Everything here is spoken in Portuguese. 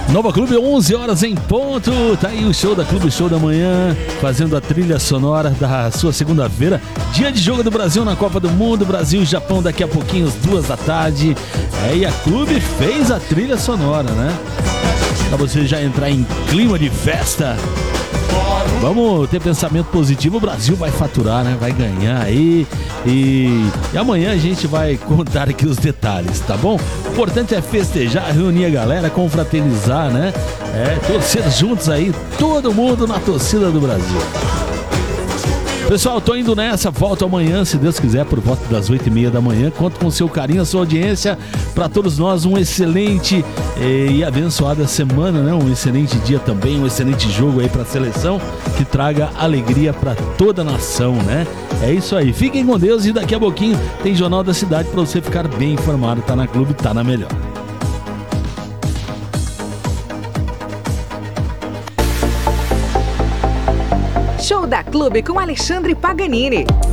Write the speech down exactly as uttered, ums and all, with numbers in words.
Nova Clube, onze horas em ponto. Tá aí o show da Clube Show da Manhã, fazendo a trilha sonora da sua segunda-feira. Dia de jogo do Brasil na Copa do Mundo. Brasil e Japão daqui a pouquinho, às duas da tarde. É, e a Clube fez a trilha sonora, né? Pra você já entrar em clima de festa. Vamos ter pensamento positivo, o Brasil vai faturar, né? Vai ganhar aí. E, e amanhã a gente vai contar aqui os detalhes, tá bom? O importante é festejar, reunir a galera, confraternizar, né? É, torcer juntos aí, todo mundo na torcida do Brasil. Pessoal, tô indo nessa, volto amanhã, se Deus quiser, por volta das oito e meia da manhã. Conto com o seu carinho, a sua audiência. Para todos nós, um excelente eh, e abençoada semana, né? Um excelente dia também, um excelente jogo aí para a seleção, que traga alegria para toda a nação, né? É isso aí, fiquem com Deus e daqui a pouquinho tem Jornal da Cidade para você ficar bem informado. Tá na Clube, tá na melhor. Show da Clube com Alexandre Paganini.